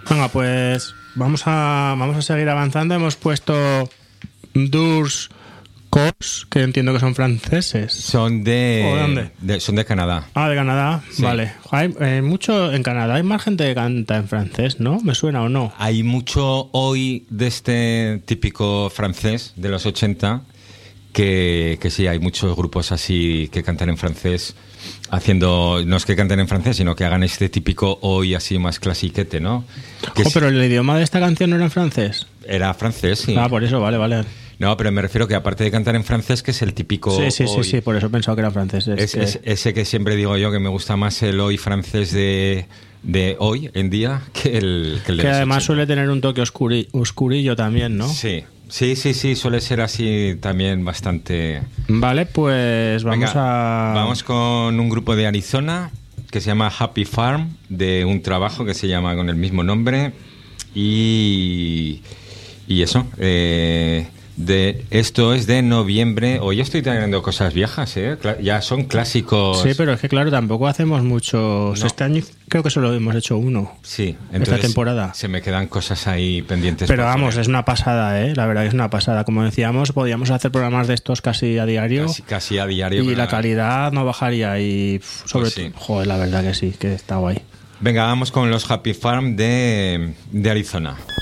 Venga, pues vamos a seguir avanzando. Hemos puesto Durs Cos, que entiendo que son franceses. Son de... ¿O de dónde? Son de Canadá. Ah, de Canadá, Sí. vale. Hay mucho en Canadá, hay más gente que canta en francés, ¿no? ¿Me suena o no? Hay mucho hoy de este típico francés de los 80 que sí, hay muchos grupos así que cantan en francés, haciendo, no es que canten en francés, sino que hagan este típico hoy así más clasiquete, ¿no? Que Pero el idioma de esta canción no era en francés. era francés, sí. Ah, por eso, vale. No, pero me refiero que aparte de cantar en francés, que es el típico hoy, Sí, por eso he pensado que era francés. es ese que siempre digo yo que me gusta más el hoy francés de hoy en día que el de que los además 80. suele tener un toque oscurillo también, ¿no? Sí, suele ser así también bastante... Vale, pues vamos Venga, vamos con un grupo de Arizona que se llama Happy Farm, de un trabajo que se llama con el mismo nombre y eso, esto es de noviembre. Hoy estoy teniendo cosas viejas, ya son clásicos. Sí, pero es que claro, tampoco hacemos muchos. No. Este año creo que solo hemos hecho uno. Sí, entonces esta temporada. se me quedan cosas ahí pendientes. Pero por vamos, poner. es una pasada, la verdad que es una pasada. Como decíamos, podíamos hacer programas de estos casi a diario. Casi a diario. Y pero la calidad no bajaría. Y sobre Pues sí. todo, joder, la verdad que sí, que está guay. Venga, vamos con los Happy Farm de Arizona.